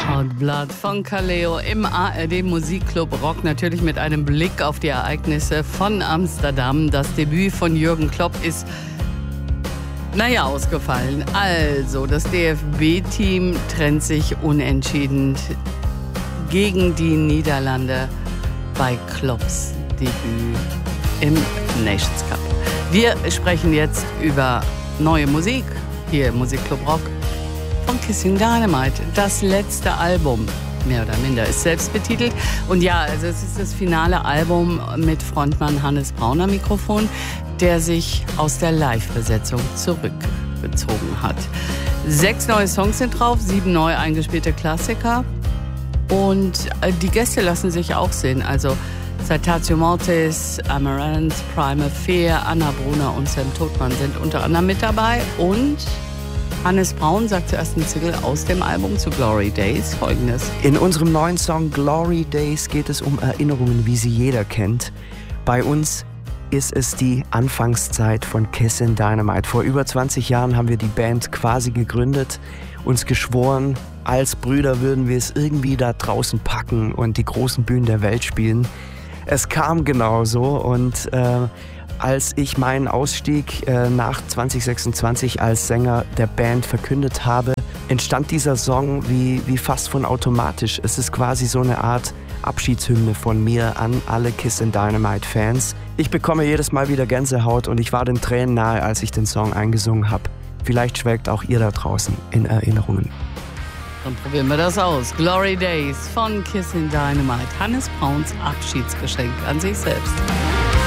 Hot Blood von Kaleo im ARD Musikclub Rock, natürlich mit einem Blick auf die Ereignisse von Amsterdam. Das Debüt von Jürgen Klopp ist, ausgefallen. Also, das DFB-Team trennt sich unentschieden gegen die Niederlande bei Klopps Debüt im Nations Cup. Wir sprechen jetzt über neue Musik hier im Musikclub Rock von Kissing Dynamite. Das letzte Album, mehr oder minder, ist selbst betitelt. Und ja, also es ist das finale Album mit Frontmann Hannes Braun am Mikrofon, der sich aus der Live-Besetzung zurückgezogen hat. 6 neue Songs sind drauf, 7 neu eingespielte Klassiker. Und die Gäste lassen sich auch sehen. Also Citatio Mortis, Amaranth, Primal Fear, Anna Brunner und Sam Todmann sind unter anderem mit dabei. Und Hannes Braun sagt zur ersten Single aus dem Album zu Glory Days Folgendes. In unserem neuen Song Glory Days geht es um Erinnerungen, wie sie jeder kennt. Bei uns ist es die Anfangszeit von Kissing Dynamite. Vor über 20 Jahren haben wir die Band quasi gegründet, uns geschworen, als Brüder würden wir es irgendwie da draußen packen und die großen Bühnen der Welt spielen. Es kam genauso und als ich meinen Ausstieg nach 2026 als Sänger der Band verkündet habe, entstand dieser Song wie fast von automatisch. Es ist quasi so eine Art Abschiedshymne von mir an alle Kissing Dynamite Fans. Ich bekomme jedes Mal wieder Gänsehaut und ich war den Tränen nahe, als ich den Song eingesungen habe. Vielleicht schwelgt auch ihr da draußen in Erinnerungen. Dann probieren wir das aus. Glory Days von Kissing Dynamite. Hannes Brauns Abschiedsgeschenk an sich selbst.